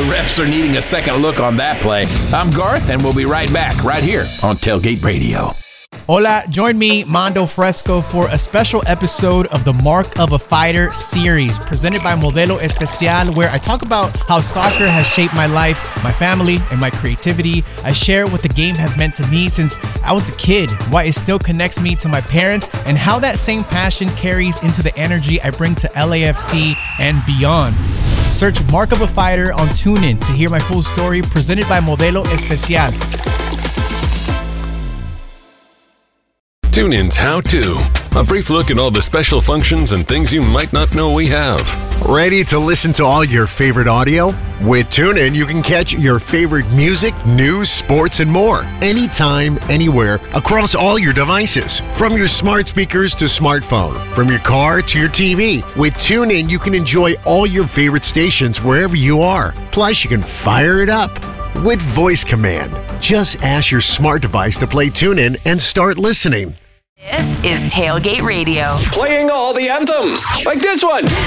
refs are needing a second look on that play. I'm Garth, and we'll be right back right here on Tailgate Radio. Hola, join me, Mondo Fresco, for a special episode of the Mark of a Fighter series presented by Modelo Especial, where I talk about how soccer has shaped my life, my family, and my creativity. I share what the game has meant to me since I was a kid, why it still connects me to my parents, and how that same passion carries into the energy I bring to LAFC and beyond. Search Mark of a Fighter on TuneIn to hear my full story, presented by Modelo Especial. TuneIn's How To. A brief look at all the special functions and things you might not know we have. Ready to listen to all your favorite audio? With TuneIn, you can catch your favorite music, news, sports, and more. Anytime, anywhere, across all your devices. From your smart speakers to smartphone. From your car to your TV. With TuneIn, you can enjoy all your favorite stations wherever you are. Plus, you can fire it up with voice command. Just ask your smart device to play TuneIn and start listening. This is Tailgate Radio. Playing all the anthems, like this one.